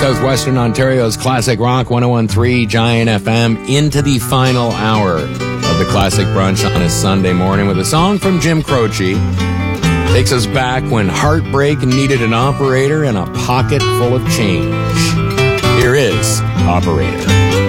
Southwestern Ontario's Classic Rock 101.3 Giant FM into the final hour of the Classic Brunch on a Sunday morning with a song from Jim Croce. Takes us back when heartbreak needed an operator and a pocket full of change. Here is Operator.